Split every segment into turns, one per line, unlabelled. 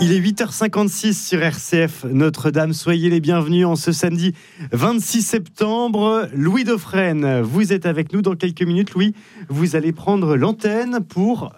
Il est 8h56 sur RCF Notre-Dame. Soyez les bienvenus en ce samedi 26 septembre. Louis Dauphren, vous êtes avec nous dans quelques minutes. Louis, vous allez prendre l'antenne pour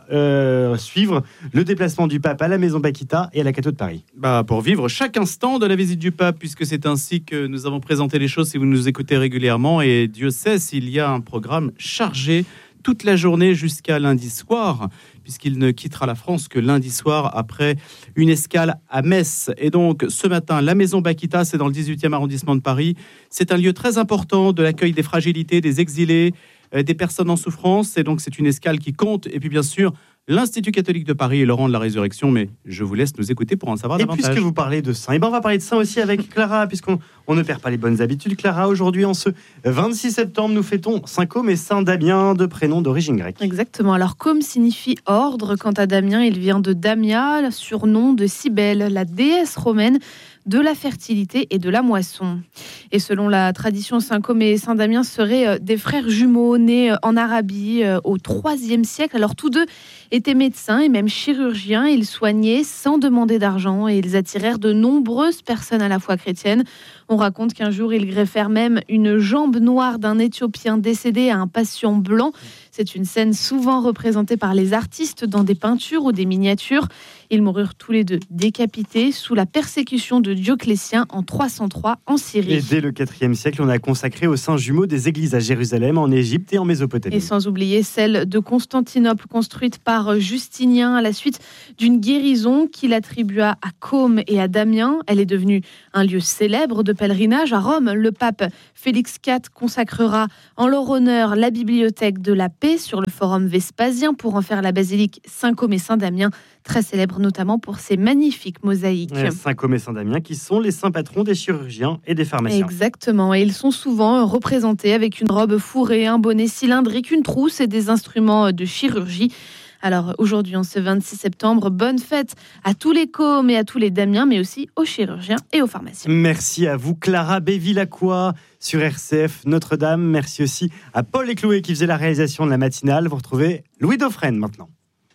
suivre le déplacement du pape à la Maison Bakita et à la Cateau de Paris.
Pour vivre chaque instant de la visite du pape, puisque c'est ainsi que nous avons présenté les choses si vous nous écoutez régulièrement. Et Dieu sait s'il y a un programme chargé toute la journée jusqu'à lundi soir, puisqu'il ne quittera la France que lundi soir après une escale à Metz. Et donc, ce matin, la Maison Bakita, c'est dans le 18e arrondissement de Paris. C'est un lieu très important de l'accueil des fragilités, des exilés, des personnes en souffrance. Et donc, c'est une escale qui compte. Et puis, bien sûr, l'Institut catholique de Paris et le rang de la résurrection. Mais je vous laisse nous écouter pour en savoir davantage.
Et puisque vous parlez de saints, on va parler de saints aussi avec Clara, puisqu'on ne perd pas les bonnes habitudes. Clara, aujourd'hui, en ce 26 septembre, nous fêtons Saint Côme et Saint Damien, de prénoms d'origine grecque.
Exactement. Alors, Côme signifie ordre. Quant à Damien, il vient de Damia, surnom de Cybèle, la déesse romaine de la fertilité et de la moisson. Et selon la tradition, Saint Côme et Saint Damien seraient des frères jumeaux nés en Arabie au IIIe siècle. Alors tous deux étaient médecins et même chirurgiens. Ils soignaient sans demander d'argent et ils attirèrent de nombreuses personnes à la foi chrétienne. On raconte qu'un jour, ils greffèrent même une jambe noire d'un Éthiopien décédé à un patient blanc. C'est une scène souvent représentée par les artistes dans des peintures ou des miniatures. Ils moururent tous les deux décapités sous la persécution de Dioclétien en 303 en Syrie.
Et dès le IVe siècle, on a consacré aux saints jumeaux des églises à Jérusalem, en Égypte et en Mésopotamie.
Et sans oublier celle de Constantinople, construite par Justinien à la suite d'une guérison qu'il attribua à Côme et à Damien. Elle est devenue un lieu célèbre de pèlerinage. À Rome, le pape Félix IV consacrera en leur honneur la bibliothèque de la paix sur le forum Vespasien pour en faire la basilique Saint-Côme et Saint-Damien, très célèbre notamment pour ses magnifiques mosaïques.
Saint-Côme et Saint-Damien qui sont les saints patrons des chirurgiens et des pharmaciens.
Exactement, et ils sont souvent représentés avec une robe fourrée, un bonnet cylindrique, une trousse et des instruments de chirurgie. Alors aujourd'hui, en ce 26 septembre, bonne fête à tous les Cômes et à tous les Damiens, mais aussi aux chirurgiens et aux pharmaciens.
Merci à vous, Clara Bévilacqua sur RCF Notre-Dame. Merci aussi à Paul et Chloé qui faisaient la réalisation de la matinale. Vous retrouvez Louis Dauphren maintenant.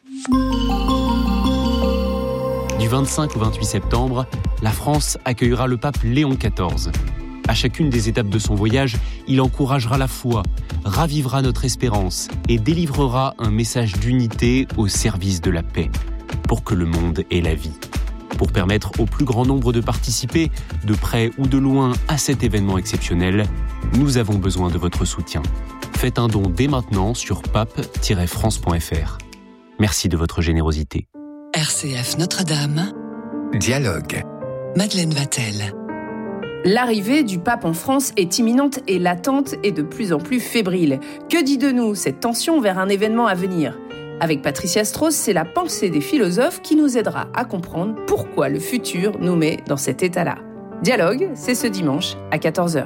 Du 25 au 28 septembre, la France accueillera le pape Léon XIV. À chacune des étapes de son voyage, il encouragera la foi, ravivera notre espérance et délivrera un message d'unité au service de la paix, pour que le monde ait la vie. Pour permettre au plus grand nombre de participer, de près ou de loin, à cet événement exceptionnel, nous avons besoin de votre soutien. Faites un don dès maintenant sur pape-france.fr. Merci de votre générosité.
RCF Notre-Dame.
Dialogue.
Madeleine Vatel.
L'arrivée du pape en France est imminente et l'attente est de plus en plus fébrile. Que dit de nous cette tension vers un événement à venir ? Avec Patricia Strauss, c'est la pensée des philosophes qui nous aidera à comprendre pourquoi le futur nous met dans cet état-là. Dialogue, c'est ce dimanche à 14h.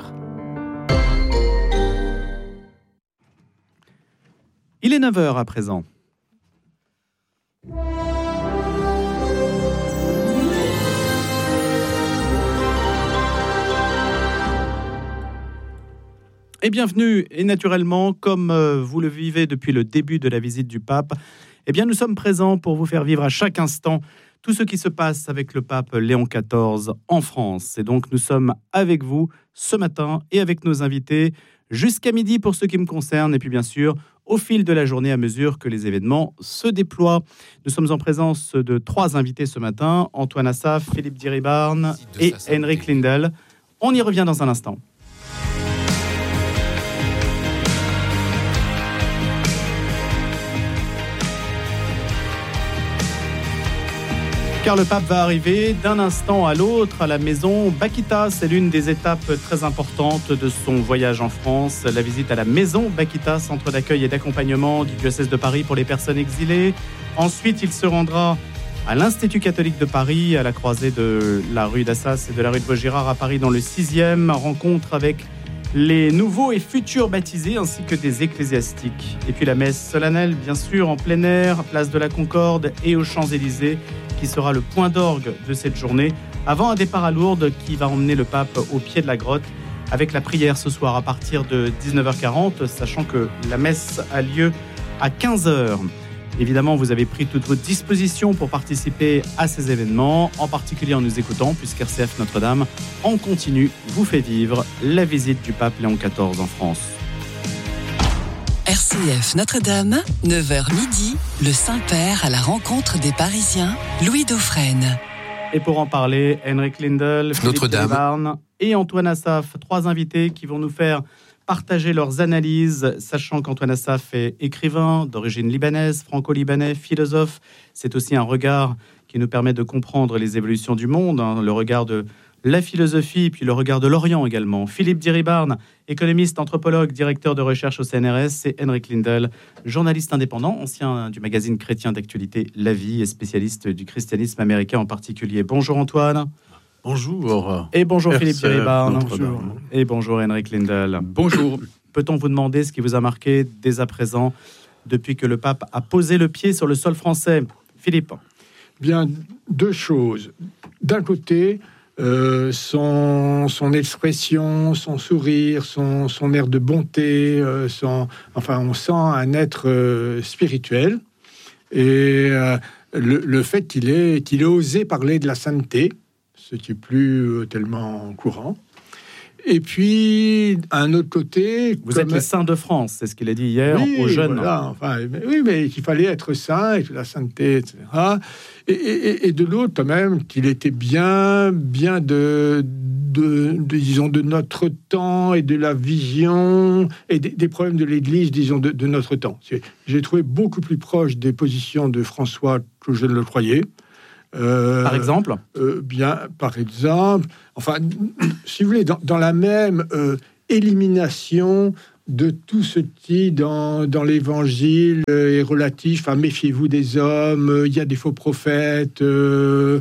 Il est 9h à présent. Et bienvenue, et naturellement, comme vous le vivez depuis le début de la visite du pape, eh bien nous sommes présents pour vous faire vivre à chaque instant tout ce qui se passe avec le pape Léon XIV en France. Et donc nous sommes avec vous ce matin et avec nos invités jusqu'à midi pour ce qui me concerne, et puis bien sûr au fil de la journée à mesure que les événements se déploient. Nous sommes en présence de 3 invités ce matin, Antoine Assaf, Philippe Diribarne et Henrik Lindel. On y revient dans un instant. Car le pape va arriver d'un instant à l'autre à la Maison Bakita. C'est l'une des étapes très importantes de son voyage en France. La visite à la Maison Bakita, centre d'accueil et d'accompagnement du diocèse de Paris pour les personnes exilées. Ensuite, il se rendra à l'Institut catholique de Paris, à la croisée de la rue d'Assas et de la rue de Vaugirard à Paris dans le 6e. Rencontre avec les nouveaux et futurs baptisés ainsi que des ecclésiastiques. Et puis la messe solennelle, bien sûr, en plein air, place de la Concorde et aux Champs-Élysées, qui sera le point d'orgue de cette journée, avant un départ à Lourdes qui va emmener le pape au pied de la grotte, avec la prière ce soir à partir de 19h40, sachant que la messe a lieu à 15h. Évidemment, vous avez pris toutes vos dispositions pour participer à ces événements, en particulier en nous écoutant, puisqu'RCF Notre-Dame, en continu, vous fait vivre la visite du pape Léon XIV en France.
RCF Notre-Dame, 9h midi, le Saint-Père à la rencontre des Parisiens, Louis Dauphren.
Et pour en parler, Henrik Lindel, Philippe Deribarne et Antoine Assaf, 3 invités qui vont nous faire partager leurs analyses, sachant qu'Antoine Assaf est écrivain d'origine libanaise, franco-libanais, philosophe. C'est aussi un regard qui nous permet de comprendre les évolutions du monde, le regard de la philosophie, puis le regard de l'Orient également. Philippe Deribarne, économiste, anthropologue, directeur de recherche au CNRS, et Henrik Lindel, journaliste indépendant, ancien du magazine chrétien d'actualité La Vie et spécialiste du christianisme américain en particulier. Bonjour Antoine.
Bonjour.
Et bonjour Philippe Deribarne.
Bonjour.
Et bonjour Henrik Lindel.
Bonjour.
Peut-on vous demander ce qui vous a marqué dès à présent depuis que le pape a posé le pied sur le sol français? Philippe.
Bien, 2 choses. D'un côté, son expression, son sourire, son air de bonté, on sent un être spirituel. Et le fait qu'il ait osé parler de la sainteté, ce qui n'est plus tellement courant. Et puis, à un autre côté...
Vous êtes les saints de France, c'est ce qu'il a dit hier aux jeunes.
Voilà, mais qu'il fallait être saint et que la sainteté, etc. Et de l'autre, quand même, qu'il était bien de notre temps et de la vision et des problèmes de l'Église, disons, de notre temps. J'ai trouvé beaucoup plus proche des positions de François que je ne le croyais.
Par exemple
par exemple, enfin, si vous voulez, dans la même élimination de tout ce qui, dans l'Évangile, est relatif à méfiez-vous des hommes, il y a des faux prophètes, le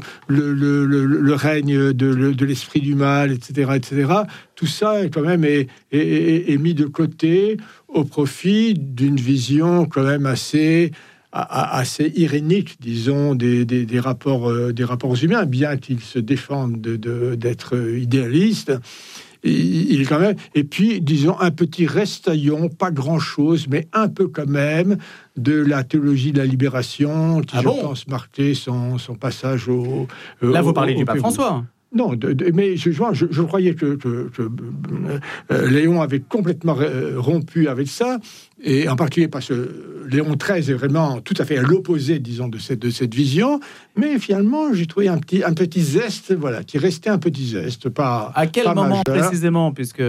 règne de l'esprit du mal, etc., etc. Tout ça, quand même, est mis de côté au profit d'une vision, quand même, assez irénique, disons, des rapports humains, bien qu'ils se défendent d'être idéalistes. Il est quand même, et puis, disons, un petit restaillon, pas grand-chose, mais un peu quand même, de la théologie de la libération, qui, pense, marquait son passage au...
Là, vous parlez du pape François.
Non, mais je croyais que Léon avait complètement rompu avec ça, et en particulier parce que Léon XIII est vraiment tout à fait à l'opposé, disons, de cette vision, mais finalement, j'ai trouvé un petit zeste, voilà, qui restait un petit zeste, pas
à quel
pas
moment
majeur.
Précisément, puisque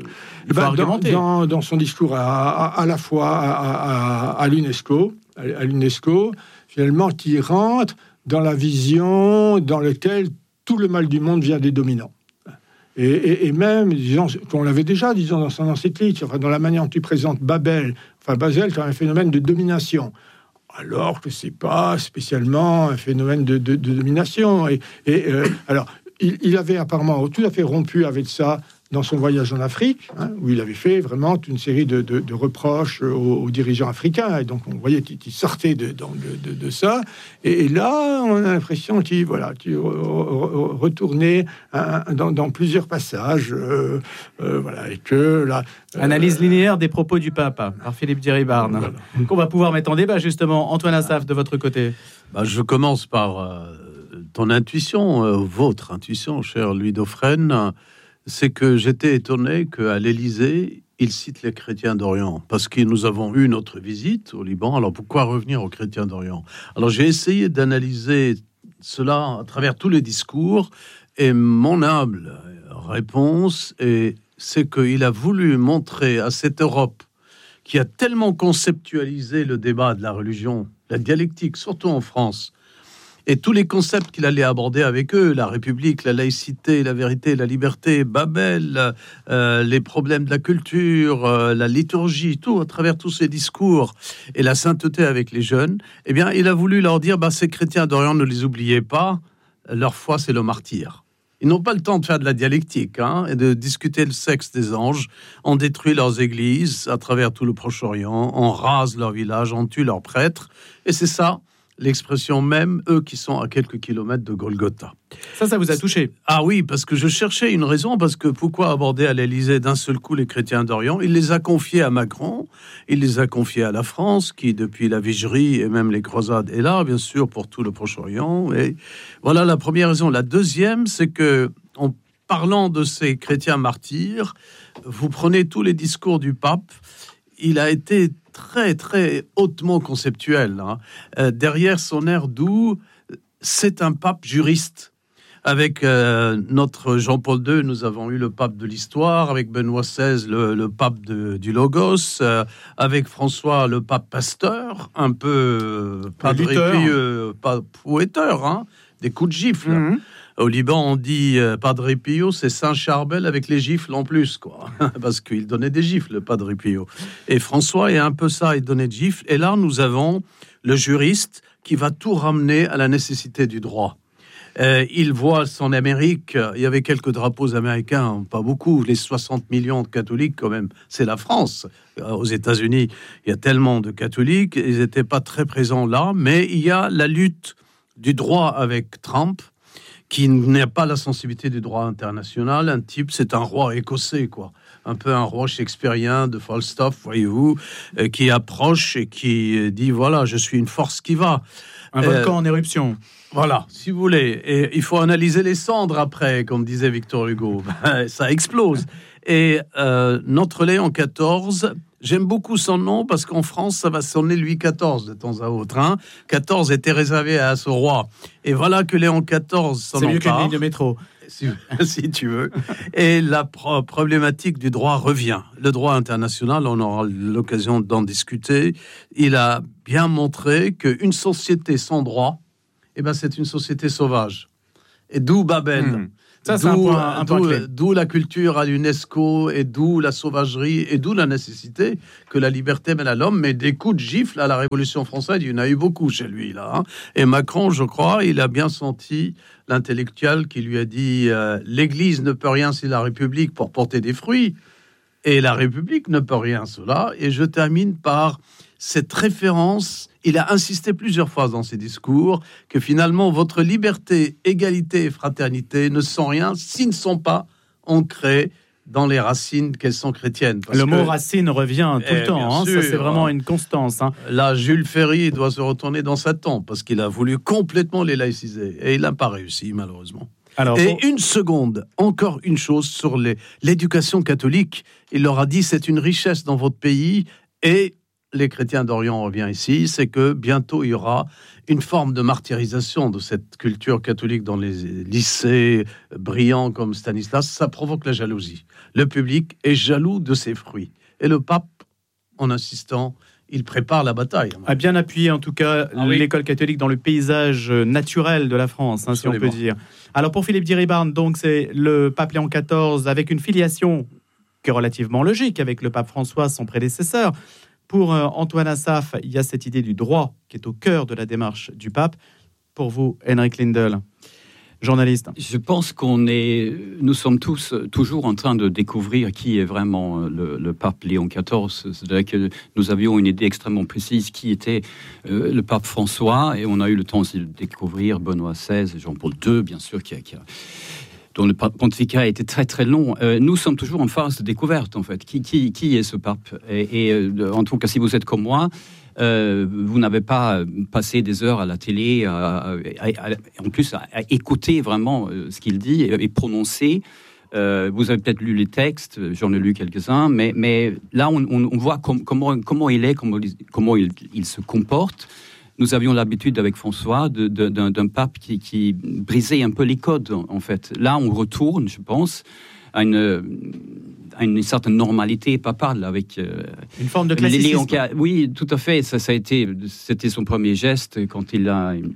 dans son discours à la fois à l'UNESCO, finalement, qui rentre dans la vision dans laquelle tout le mal du monde vient des dominants. Et même, disons, qu'on l'avait déjà, disons, dans son encyclique, enfin, dans la manière dont tu présentes Babel, c'est un phénomène de domination, alors que c'est pas spécialement un phénomène de domination. Alors, il avait apparemment tout à fait rompu avec ça dans son voyage en Afrique, où il avait fait vraiment toute une série de reproches aux dirigeants africains. Et donc, on voyait qu'il sortait de ça. Et là, on a l'impression qu'il retournait dans plusieurs passages. Et que là...
Analyse linéaire des propos du pape, par Philippe Deribarne, voilà. Qu'on va pouvoir mettre en débat, justement. Antoine Assaf, de votre côté.
Je commence par ton intuition, votre intuition, cher Louis Dauphren. C'est que j'étais étonné qu'à l'Élysée, il cite les chrétiens d'Orient, parce que nous avons eu notre visite au Liban. Alors pourquoi revenir aux chrétiens d'Orient? Alors j'ai essayé d'analyser cela à travers tous les discours, et mon humble réponse, c'est qu'il a voulu montrer à cette Europe qui a tellement conceptualisé le débat de la religion, la dialectique, surtout en France, et tous les concepts qu'il allait aborder avec eux, la République, la laïcité, la vérité, la liberté, Babel, les problèmes de la culture, la liturgie, tout, à travers tous ces discours, et la sainteté avec les jeunes, eh bien, il a voulu leur dire, ces chrétiens d'Orient, ne les oubliez pas, leur foi, c'est le martyre. Ils n'ont pas le temps de faire de la dialectique, et de discuter le sexe des anges. On détruit leurs églises à travers tout le Proche-Orient, on rase leurs villages, on tue leurs prêtres, et c'est ça l'expression même, eux qui sont à quelques kilomètres de Golgotha.
Ça vous a touché?
Ah oui, parce que je cherchais une raison, parce que pourquoi aborder à l'Élysée d'un seul coup les chrétiens d'Orient? Il les a confiés à Macron, il les a confiés à la France, qui depuis la Vigerie et même les croisades est là, bien sûr, pour tout le Proche-Orient. Et voilà la première raison. La deuxième, c'est que, en parlant de ces chrétiens martyrs, vous prenez tous les discours du pape, il a été très, très hautement conceptuel. Derrière son air doux, c'est un pape juriste. Avec notre Jean-Paul II, nous avons eu le pape de l'histoire. Avec Benoît XVI, le pape du Logos. Avec François, le pape pasteur. Un peu padre pieux, pas poéteur, des coups de gifle. Mm-hmm. Au Liban, on dit Padre Pio, c'est Saint Charbel avec les gifles en plus, quoi. Parce qu'il donnait des gifles, le Padre Pio. Et François est un peu ça, il donnait des gifles. Et là, nous avons le juriste qui va tout ramener à la nécessité du droit. Il voit en Amérique, il y avait quelques drapeaux américains, pas beaucoup, les 60 millions de catholiques quand même, c'est la France. Aux États-Unis, il y a tellement de catholiques, ils n'étaient pas très présents là, mais il y a la lutte du droit avec Trump, qui n'a pas la sensibilité du droit international. Un type, c'est un roi écossais, quoi. Un peu un roi shakespearien de Falstaff, voyez-vous, qui approche et qui dit, voilà, je suis une force qui va.
Un volcan en éruption.
Voilà, si vous voulez. Et il faut analyser les cendres après, comme disait Victor Hugo. Ça explose. Et notre Léon XIV... J'aime beaucoup son nom parce qu'en France, ça va sonner Louis XIV de temps à autre. 14 était réservé à ce roi. Et voilà que Léon XIV s'en empare.
C'est mieux qu'une ligne de métro.
Si tu veux. Et la problématique du droit revient. Le droit international, on aura l'occasion d'en discuter. Il a bien montré qu'une société sans droit, c'est une société sauvage. Et d'où Babel.
Ça, c'est un point clé.
D'où la culture à l'UNESCO, et d'où la sauvagerie, et d'où la nécessité que la liberté mène à l'homme. Mais des coups de gifle à la Révolution française, il y en a eu beaucoup chez lui, là. Et Macron, je crois, il a bien senti l'intellectuel qui lui a dit l'Église ne peut rien si la République pour porter des fruits, et la République ne peut rien cela. Et je termine par cette référence. Il a insisté plusieurs fois dans ses discours que finalement votre liberté, égalité et fraternité ne sont rien s'ils ne sont pas ancrés dans les racines qu'elles sont chrétiennes.
Le mot racine revient tout le temps, sûr, ça c'est vraiment une constance.
Là, Jules Ferry doit se retourner dans sa tombe parce qu'il a voulu complètement les laïciser et il n'a pas réussi malheureusement. Une seconde, encore une chose sur l'éducation catholique. Il leur a dit c'est une richesse dans votre pays et les chrétiens d'Orient reviennent ici, c'est que bientôt il y aura une forme de martyrisation de cette culture catholique dans les lycées brillants comme Stanislas. Ça provoque la jalousie. Le public est jaloux de ses fruits. Et le pape, en insistant, il prépare la bataille.
A bien appuyé en tout cas l'école catholique dans le paysage naturel de la France, si on peut dire. Alors pour Philippe Diribarne, donc c'est le pape Léon XIV avec une filiation qui est relativement logique avec le pape François, son prédécesseur. Pour Antoine Assaf, il y a cette idée du droit qui est au cœur de la démarche du pape. Pour vous, Henrik Lindel, journaliste.
Je pense nous sommes tous toujours en train de découvrir qui est vraiment le pape Léon XIV. C'est-à-dire que nous avions une idée extrêmement précise qui était le pape François, et on a eu le temps aussi de découvrir Benoît XVI, Jean-Paul II, bien sûr, dont le pontificat a été très très long. Nous sommes toujours en phase de découverte, en fait. Qui est ce pape ? Et en tout cas, si vous êtes comme moi, vous n'avez pas passé des heures à la télé, en plus à écouter vraiment ce qu'il dit et prononcer. Vous avez peut-être lu les textes, j'en ai lu quelques-uns, mais là, on voit comment il est, comment il se comporte. Nous avions l'habitude avec François d'un pape qui brisait un peu les codes, en fait. Là, on retourne, je pense, à une certaine normalité papale avec
une forme de classicisme.
Oui, tout à fait. C'était son premier geste quand il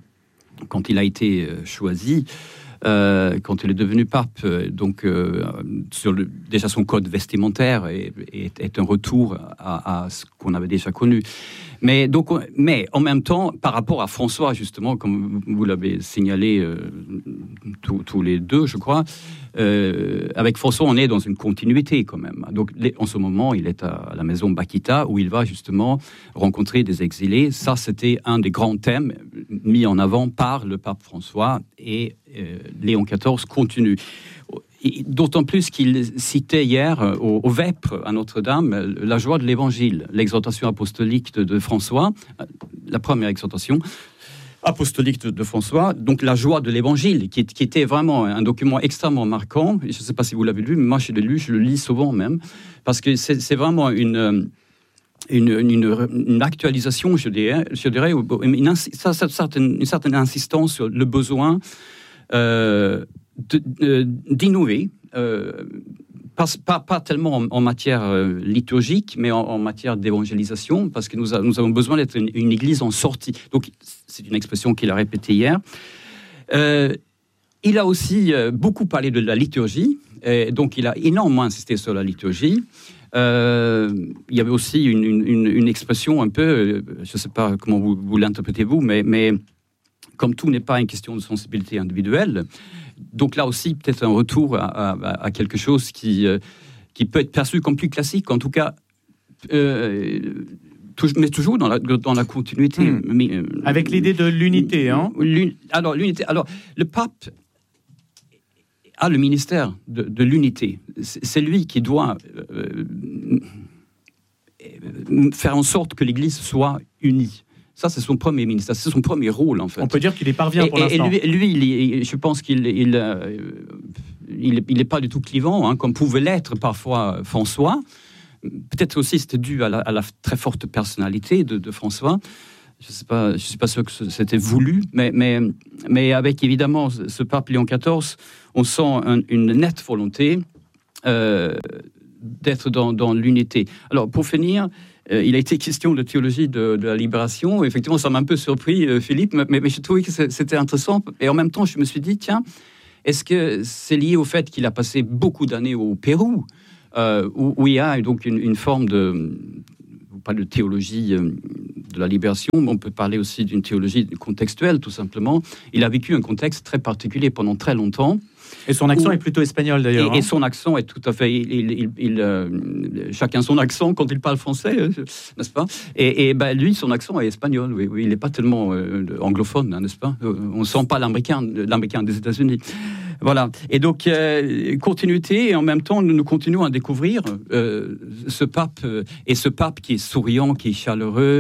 a été choisi. Quand il est devenu pape, donc déjà son code vestimentaire est un retour à ce qu'on avait déjà connu. Mais en même temps, par rapport à François, justement, comme vous l'avez signalé tous les deux, je crois. Avec François, on est dans une continuité quand même. Donc, en ce moment, il est à la maison Bakita, où il va justement rencontrer des exilés. Ça, c'était un des grands thèmes mis en avant par le pape François, et Léon XIV continue. Et d'autant plus qu'il citait hier au Vêpres à Notre-Dame la joie de l'Évangile, l'exhortation apostolique de François, la première exhortation apostolique de François, donc la joie de l'Évangile, qui était vraiment un document extrêmement marquant. Je ne sais pas si vous l'avez lu, mais moi je l'ai lu, je le lis souvent même, parce que c'est vraiment une actualisation, je dirais, une certaine insistance sur le besoin d'innover, pas tellement en matière liturgique, mais en matière d'évangélisation, parce que nous avons besoin d'être une église en sortie. Donc, c'est une expression qu'il a répétée hier. Il a aussi beaucoup parlé de la liturgie, donc il a énormément insisté sur la liturgie. Il y avait aussi une expression un peu, je ne sais pas comment vous l'interprétez vous, mais comme tout n'est pas une question de sensibilité individuelle, donc là aussi peut-être un retour à quelque chose qui peut être perçu comme plus classique, en tout cas, mais toujours dans la continuité.
Avec l'idée de l'unité.
Alors, l'unité. Alors, le pape a le ministère de l'unité. C'est lui qui doit faire en sorte que l'Église soit unie. Ça, c'est son premier ministère, c'est son premier rôle, en fait.
On peut dire qu'il y parvient pour l'instant.
Et lui, je pense qu'il n'est pas du tout clivant, comme pouvait l'être parfois François. Peut-être aussi c'était dû à la très forte personnalité de François. Je ne suis pas sûr que c'était voulu, mais avec évidemment ce pape Léon XIV, on sent une nette volonté d'être dans l'unité. Alors, pour finir, il a été question de théologie de la libération. Effectivement, ça m'a un peu surpris, Philippe, mais je trouvais que c'était intéressant. Et en même temps, je me suis dit, tiens, est-ce que c'est lié au fait qu'il a passé beaucoup d'années au Pérou, où il y a donc une forme pas de théologie de la libération, mais on peut parler aussi d'une théologie contextuelle, tout simplement. Il a vécu un contexte très particulier pendant très longtemps.
Et son accent est plutôt espagnol, d'ailleurs.
Et son accent est tout à fait... chacun son accent quand il parle français, n'est-ce pas ? Et lui, son accent est espagnol, oui. Il n'est pas tellement anglophone, n'est-ce pas ? On ne sent pas l'américain des États-Unis. Voilà. Et donc, continuité, et en même temps, nous continuons à découvrir ce pape qui est souriant, qui est chaleureux,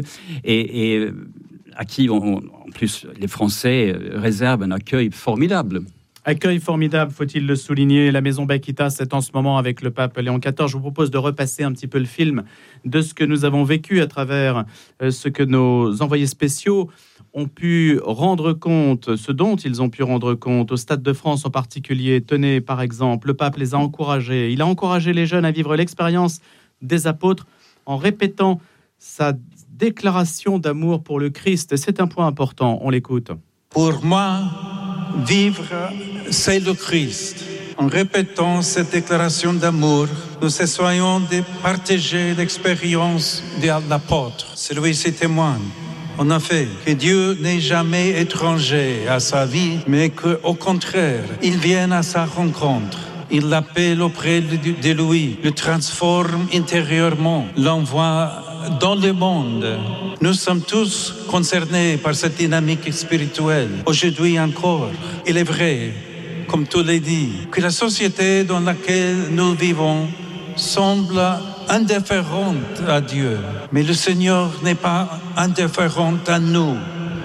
et à qui, en plus, les Français réservent un accueil formidable.
Accueil formidable, faut-il le souligner. La maison Bakita, c'est en ce moment avec le pape Léon XIV. Je vous propose de repasser un petit peu le film de ce que nous avons vécu à travers ce que nos envoyés spéciaux ont pu rendre compte, ce dont ils ont pu rendre compte au Stade de France en particulier. Tenez, par exemple, le pape les a encouragés. Il a encouragé les jeunes à vivre l'expérience des apôtres en répétant sa déclaration d'amour pour le Christ. C'est un point important, on l'écoute.
Pour moi, vivre, c'est le Christ. En répétant cette déclaration d'amour, nous essayons de partager l'expérience de l'apôtre. Celui-ci témoigne, en effet, que Dieu n'est jamais étranger à sa vie, mais qu'au contraire, il vient à sa rencontre. Il l'appelle auprès de lui, le transforme intérieurement, l'envoie dans le monde. Nous sommes tous concernés par cette dynamique spirituelle. Aujourd'hui encore, il est vrai, comme tu l'as dit, que la société dans laquelle nous vivons semble indifférente à Dieu. Mais le Seigneur n'est pas indifférent à nous.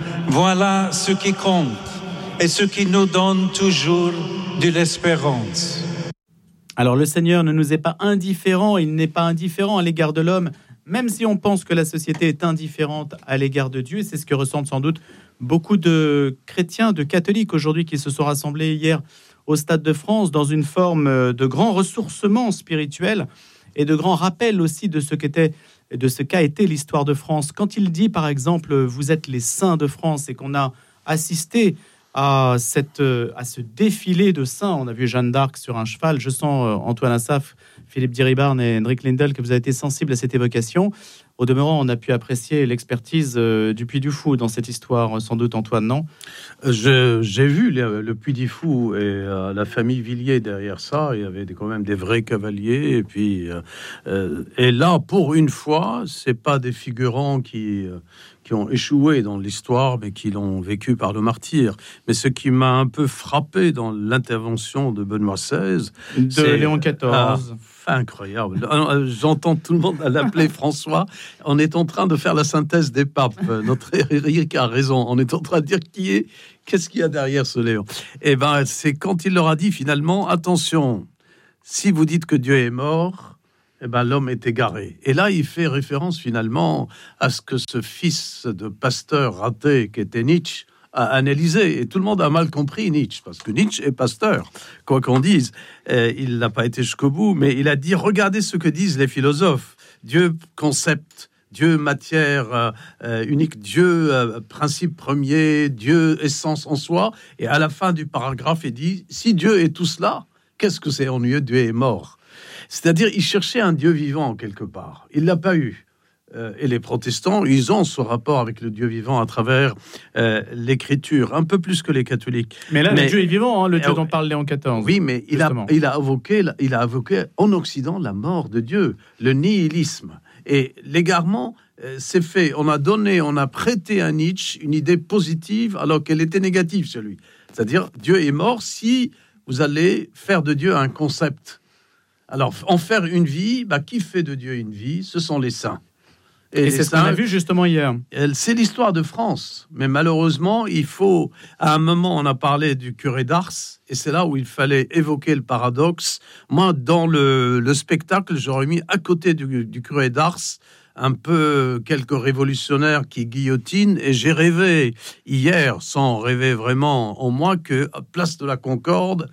Voilà ce qui compte et ce qui nous donne toujours de l'espérance.
Alors le Seigneur ne nous est pas indifférent, il n'est pas indifférent à l'égard de l'homme, même si on pense que la société est indifférente à l'égard de Dieu. C'est ce que ressentent sans doute beaucoup de chrétiens, de catholiques aujourd'hui qui se sont rassemblés hier au Stade de France dans une forme de grand ressourcement spirituel et de grand rappel aussi de ce qu'a été l'histoire de France. Quand il dit par exemple « Vous êtes les saints de France » et qu'on a assisté à ce défilé de saints. On a vu Jeanne d'Arc sur un cheval. Je sens, Antoine Assaf, Philippe Diribarne et Henrik Lindel, que vous avez été sensibles à cette évocation. Au demeurant, on a pu apprécier l'expertise du Puy du Fou dans cette histoire, sans doute, Antoine, non ?
J'ai vu le Puy du Fou et la famille Villiers derrière ça. Il y avait quand même des vrais cavaliers. Et puis, et là, pour une fois, c'est pas des figurants qui ont échoué dans l'histoire, mais qui l'ont vécu par le martyr. Mais ce qui m'a un peu frappé dans l'intervention de Benoît XVI,
c'est Léon XIV.
Incroyable. J'entends tout le monde l'appeler François. On est en train de faire la synthèse des papes. Notre Eric a raison. On est en train de dire qu'est-ce qu'il y a derrière ce Léon. Et ben, c'est quand il leur a dit finalement, attention, si vous dites que Dieu est mort, eh ben, l'homme est égaré. Et là, il fait référence finalement à ce que ce fils de pasteur raté qu'était Nietzsche a analysé. Et tout le monde a mal compris Nietzsche, parce que Nietzsche est pasteur, quoi qu'on dise. Il n'a pas été jusqu'au bout, mais il a dit, regardez ce que disent les philosophes. Dieu concept, Dieu matière unique, Dieu principe premier, Dieu essence en soi. Et à la fin du paragraphe, il dit, si Dieu est tout cela, qu'est-ce que c'est ennuyeux, Dieu est mort. C'est-à-dire, il cherchait un Dieu vivant quelque part. Il ne l'a pas eu. Et les protestants, ils ont ce rapport avec le Dieu vivant à travers l'écriture, un peu plus que les catholiques.
Mais là, le Dieu est vivant, hein, le Dieu dont parle Léon XIV.
Oui, mais il a évoqué en Occident la mort de Dieu, le nihilisme. Et l'égarement, c'est fait. On a prêté à Nietzsche une idée positive alors qu'elle était négative sur lui. C'est-à-dire, Dieu est mort si vous allez faire de Dieu un concept. Alors, en faire une vie, qui fait de Dieu une vie ? Ce sont les saints.
Et c'est ce qu'on a vu justement hier.
C'est l'histoire de France. Mais malheureusement, à un moment, on a parlé du curé d'Ars, et c'est là où il fallait évoquer le paradoxe. Moi, dans le spectacle, j'aurais mis à côté du curé d'Ars un peu quelques révolutionnaires qui guillotinent, et j'ai rêvé hier, sans rêver vraiment en moi, que à Place de la Concorde,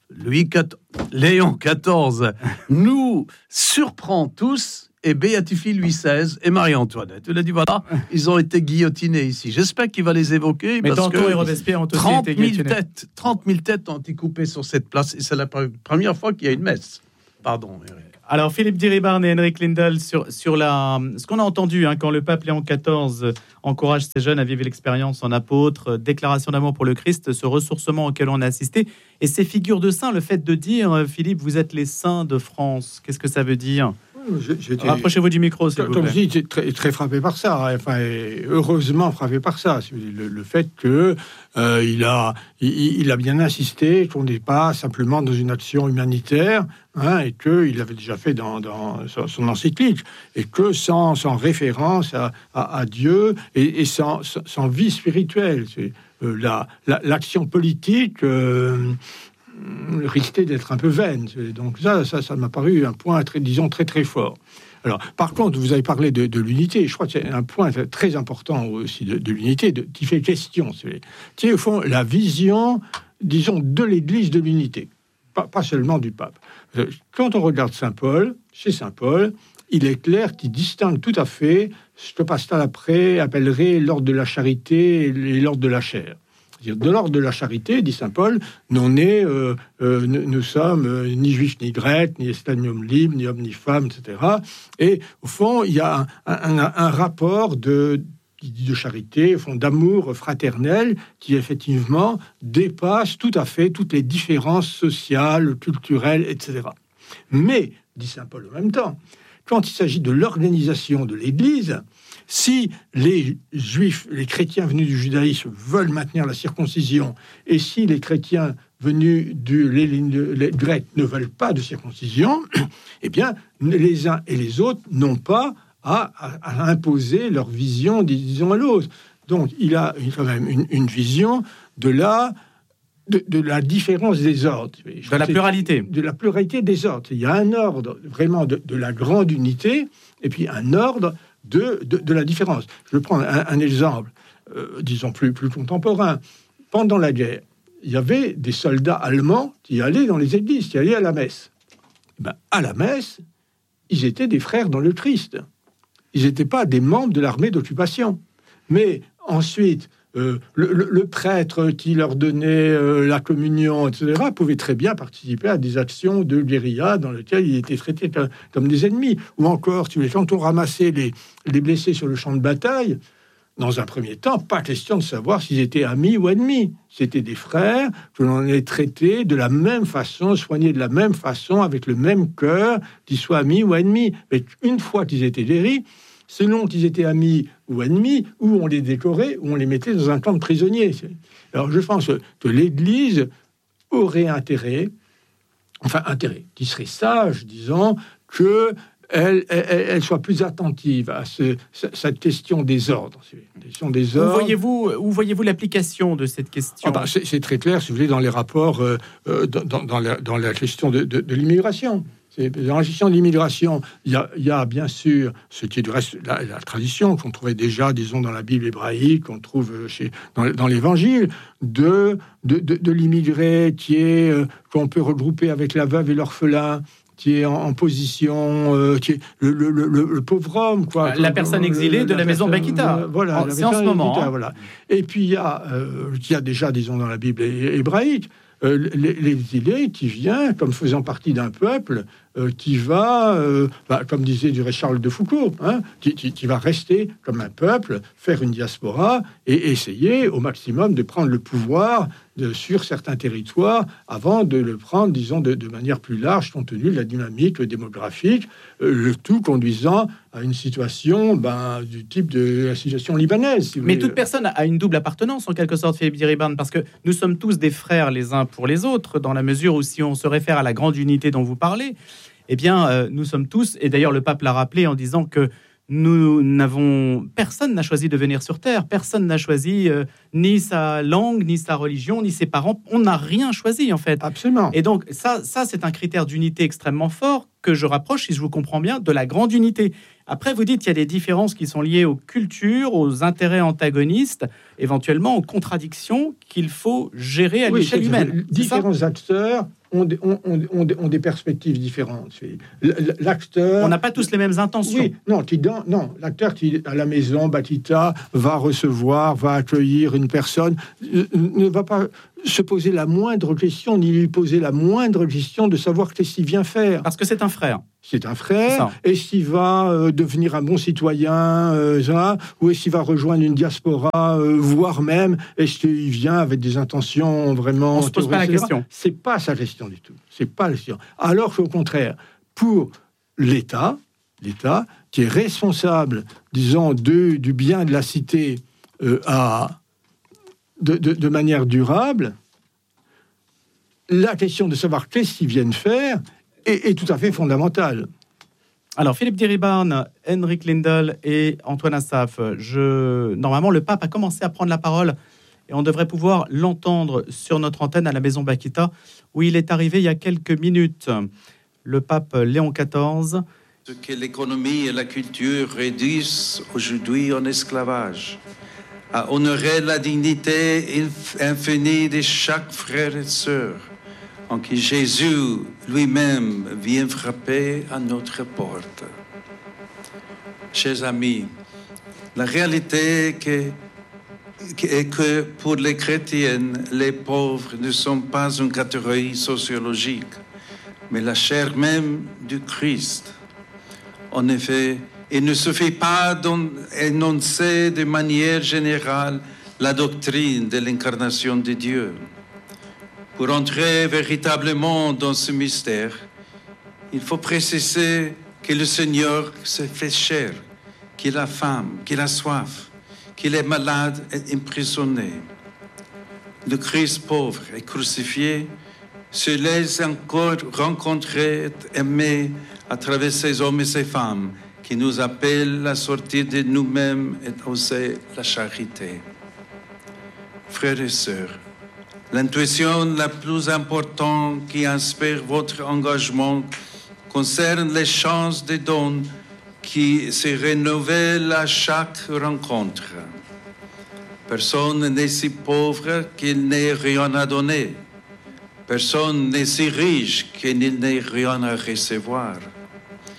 Léon XIV nous surprend tous et béatifie Louis XVI et Marie-Antoinette. Il a dit, voilà, ils ont été guillotinés ici. J'espère qu'il va les évoquer.
Mais
parce
Danton et Robespierre ont aussi été guillotinés.
30 000 têtes ont été coupées sur cette place. Et c'est la première fois qu'il y a une messe. Pardon, Eric.
Alors, Philippe Diribarne et Henrik Lindell, sur ce qu'on a entendu quand le pape Léon XIV encourage ces jeunes à vivre l'expérience en apôtre, déclaration d'amour pour le Christ, ce ressourcement auquel on a assisté, et ces figures de saints, le fait de dire, Philippe, vous êtes les saints de France, qu'est-ce que ça veut dire ? Rapprochez-vous du micro, s'il vous plaît.
Comme je dis, j'étais très frappé par ça. Enfin, heureusement frappé par ça. Le fait que il a bien insisté qu'on n'est pas simplement dans une action humanitaire, et qu'il l'avait déjà fait dans son encyclique, et que sans référence à Dieu et sans vie spirituelle. L'action politique risquait d'être un peu vaine. Donc ça m'a paru un point très très fort. Alors, par contre, vous avez parlé de l'unité. Je crois que c'est un point très important aussi de l'unité qui fait question. Qui est au fond la vision, disons, de l'Église de l'unité, pas seulement du pape. Quand on regarde chez Saint Paul, il est clair qu'il distingue tout à fait ce que Pascal après appellerait l'ordre de la charité et l'ordre de la chair. De l'ordre de la charité, dit saint Paul, nous sommes ni juifs ni grecs, ni esclaves ni hommes libres, ni hommes ni femmes, etc. Et au fond, il y a un rapport de charité, au fond, d'amour fraternel, qui effectivement dépasse tout à fait toutes les différences sociales, culturelles, etc. Mais, dit saint Paul en même temps, quand il s'agit de l'organisation de l'Église, si les juifs, les chrétiens venus du judaïsme veulent maintenir la circoncision, et si les chrétiens venus les grecs ne veulent pas de circoncision, eh bien, les uns et les autres n'ont pas à imposer leur vision, disons, à l'autre. Donc, il a quand même une vision de la différence des ordres.
De la pluralité.
De la pluralité des ordres. Il y a un ordre vraiment de la grande unité, et puis un ordre de la différence. Je vais prendre un exemple, disons, plus contemporain. Pendant la guerre, il y avait des soldats allemands qui allaient dans les églises, qui allaient à la messe. À la messe, ils étaient des frères dans le Christ. Ils n'étaient pas des membres de l'armée d'occupation. Mais ensuite, le prêtre qui leur donnait la communion, etc., pouvait très bien participer à des actions de guérilla dans lesquelles ils étaient traités comme des ennemis. Ou encore, quand on ramassait les blessés sur le champ de bataille, dans un premier temps, pas question de savoir s'ils étaient amis ou ennemis. C'était des frères que l'on allait traiter de la même façon, soigner de la même façon, avec le même cœur, qu'ils soient amis ou ennemis. Mais une fois qu'ils étaient guéris, selon qu'ils étaient amis ou ennemis, ou on les décorait, ou on les mettait dans un camp de prisonniers. Alors je pense que l'Église aurait intérêt, qui serait sage, disons, que elle soit plus attentive à cette question des ordres.
Où voyez-vous l'application de cette question ?
C'est très clair, si vous voulez, dans les rapports, dans la question de l'immigration. Dans la gestion de l'immigration, il y a bien sûr ce qui est du reste la tradition qu'on trouvait déjà, disons, dans la Bible hébraïque, qu'on trouve dans l'Évangile, de l'immigré qu'on peut regrouper avec la veuve et l'orphelin, qui est en position, qui est le pauvre homme, quoi.
La personne exilée de la maison Bakita.
Voilà,
c'est en ce moment.
Voilà. Et puis il y a déjà, disons, dans la Bible hébraïque, l'exilé qui vient comme faisant partie d'un peuple qui va, comme disait Charles de Foucault, qui va rester comme un peuple, faire une diaspora et essayer au maximum de prendre le pouvoir sur certains territoires avant de le prendre, disons, de manière plus large, compte tenu de la dynamique démographique, le tout conduisant à une situation du type de la situation libanaise. Si vous
Mais
voulez.
toute personne a une double appartenance, en quelque sorte, Philippe Diribarne, parce que nous sommes tous des frères les uns pour les autres, dans la mesure où, si on se réfère à la grande unité dont vous parlez, eh bien, nous sommes tous, et d'ailleurs le pape l'a rappelé en disant que personne n'a choisi de venir sur Terre, personne n'a choisi ni sa langue, ni sa religion, ni ses parents, on n'a rien choisi en fait.
Absolument.
Et donc ça c'est un critère d'unité extrêmement fort que je rapproche, si je vous comprends bien, de la grande unité. Après, vous dites qu'il y a des différences qui sont liées aux cultures, aux intérêts antagonistes, éventuellement aux contradictions qu'il faut gérer à l'échelle humaine.
Différents acteurs ont des perspectives différentes. L'acteur...
On n'a pas tous les mêmes intentions.
Oui, non, l'acteur qui, à la maison, Bakita, va accueillir une personne, ne va pas se poser la moindre question, ni lui poser la moindre question de savoir qu'est-ce qu'il vient faire.
Parce que c'est un frère.
C'est un frère. Est-ce qu'il va devenir un bon citoyen, ou est-ce qu'il va rejoindre une diaspora, voire même, est-ce qu'il vient avec des intentions vraiment...
On ne se pose pas la question.
C'est pas sa question du tout. C'est pas la question. Alors qu'au contraire, pour l'État, qui est responsable, disons, du bien de la cité de manière durable, la question de savoir qu'est-ce qu'ils viennent faire est tout à fait fondamentale.
Alors, Philippe Diribarne, Henrik Lindell et Antoine Assaf, normalement, le pape a commencé à prendre la parole et on devrait pouvoir l'entendre sur notre antenne à la Maison Bakita, où il est arrivé il y a quelques minutes. Le pape Léon XIV.
Ce que l'économie et la culture réduisent aujourd'hui en esclavage, à honorer la dignité infinie de chaque frère et sœur, en qui Jésus lui-même vient frapper à notre porte. Chers amis, la réalité est que pour les chrétiennes, les pauvres ne sont pas une catégorie sociologique, mais la chair même du Christ. En effet, il ne suffit pas d'énoncer de manière générale la doctrine de l'incarnation de Dieu. Pour entrer véritablement dans ce mystère, il faut préciser que le Seigneur s'est fait chair, qu'il a faim, qu'il a soif, qu'il est malade et emprisonné. Le Christ pauvre et crucifié se laisse encore rencontrer et aimer à travers ces hommes et ces femmes qui nous appellent à sortir de nous-mêmes et à oser la charité. Frères et sœurs, l'intuition la plus importante qui inspire votre engagement concerne les chances de dons qui se renouvellent à chaque rencontre. Personne n'est si pauvre qu'il n'ait rien à donner. Personne n'est si riche qu'il n'ait rien à recevoir.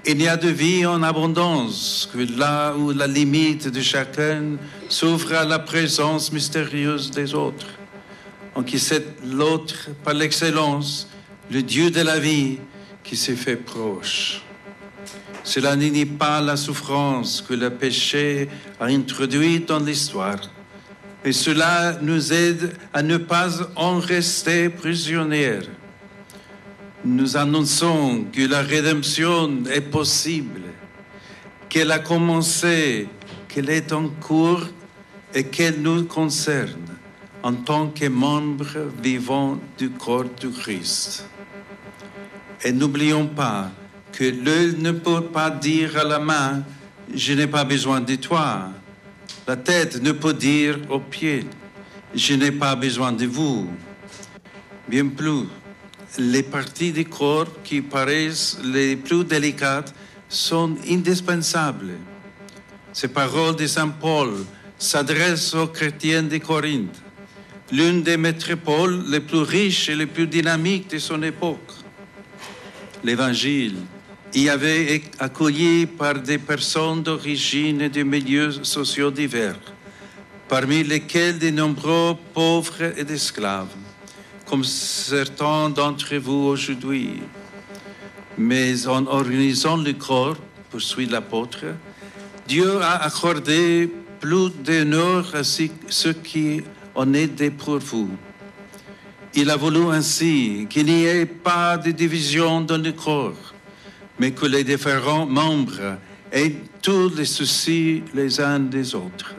Il n'y a de vie en abondance que là où la limite de chacun s'ouvre à la présence mystérieuse des autres. En qui c'est l'autre, par l'excellence, le Dieu de la vie, qui s'est fait proche. Cela nie pas la souffrance que le péché a introduite dans l'histoire. Et cela nous aide à ne pas en rester prisonniers. Nous annonçons que la rédemption est possible, qu'elle a commencé, qu'elle est en cours et qu'elle nous concerne en tant que membres vivants du corps du Christ. Et n'oublions pas que l'œil ne peut pas dire à la main « Je n'ai pas besoin de toi ». La tête ne peut dire aux pieds « Je n'ai pas besoin de vous ». Bien plus, les parties du corps qui paraissent les plus délicates sont indispensables. Ces paroles de Saint Paul s'adressent aux chrétiens de Corinthe, l'une des métropoles les plus riches et les plus dynamiques de son époque. L'Évangile y avait accueilli par des personnes d'origine et de milieux sociaux divers, parmi lesquels de nombreux pauvres et esclaves, comme certains d'entre vous aujourd'hui. Mais en organisant le corps, poursuit l'apôtre, Dieu a accordé plus d'honneur à ceux qui en étaient pour vous. Il a voulu ainsi qu'il n'y ait pas de division dans le corps, mais que les différents membres aient tous les soucis les uns des autres.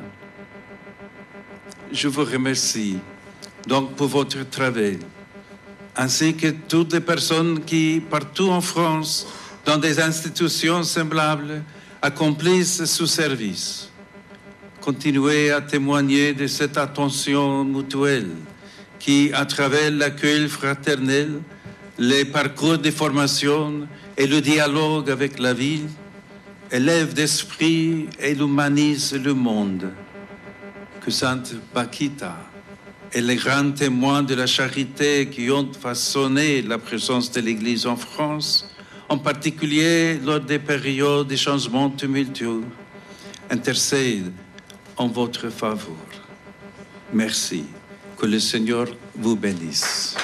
Je vous remercie donc pour votre travail, ainsi que toutes les personnes qui, partout en France, dans des institutions semblables, accomplissent ce service. Continuez à témoigner de cette attention mutuelle qui, à travers l'accueil fraternel, les parcours de formation et le dialogue avec la vie, élève d'esprit et humanise le monde. Que Sainte Bakita et les grands témoins de la charité qui ont façonné la présence de l'Église en France, en particulier lors des périodes de changements tumultueux, intercèdent en votre faveur. Merci. Que le Seigneur vous bénisse.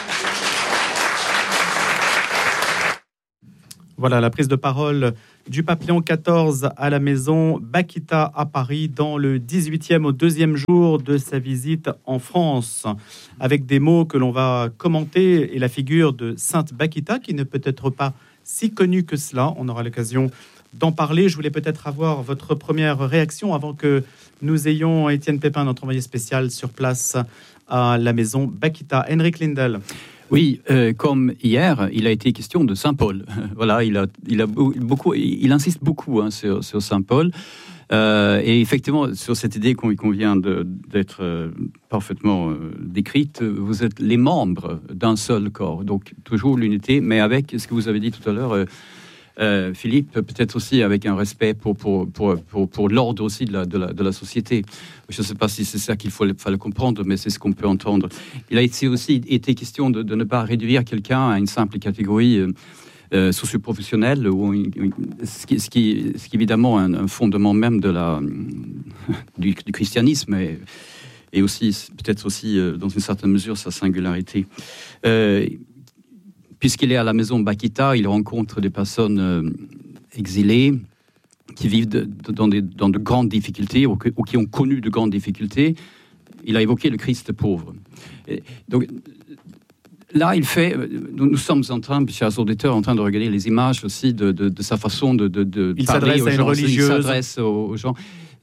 Voilà la prise de parole du pape Léon XIV à la maison Bakita à Paris dans le 18e au 2e jour de sa visite en France, avec des mots que l'on va commenter et la figure de Sainte Bakita qui n'est peut-être pas si connue que cela. On aura l'occasion d'en parler. Je voulais peut-être avoir votre première réaction avant que nous ayons Étienne Pépin, notre envoyé spécial sur place à la maison Bakita. Henrik Lindel.
Oui, comme hier, il a été question de Saint Paul. Voilà, il insiste beaucoup sur Saint Paul. Et effectivement, sur cette idée qu'on vient d'être parfaitement décrite, vous êtes les membres d'un seul corps. Donc, toujours l'unité, mais avec ce que vous avez dit tout à l'heure, Philippe, peut-être aussi avec un respect pour l'ordre aussi de la société. Je ne sais pas si c'est ça qu'il fallait comprendre, mais c'est ce qu'on peut entendre. Il a aussi été question de ne pas réduire quelqu'un à une simple catégorie socio-professionnelle, ce qui est évidemment un fondement même du christianisme et aussi peut-être aussi dans une certaine mesure sa singularité. Puisqu'il est à la maison Bakita, il rencontre des personnes exilées qui vivent dans de grandes difficultés ou qui ont connu de grandes difficultés. Il a évoqué le Christ pauvre. Et donc là, nous sommes en train, chers auditeurs, en train de regarder les images aussi de sa façon de
il
parler
s'adresse
aux
à une
gens.
religieuse.
Il s'adresse aux gens.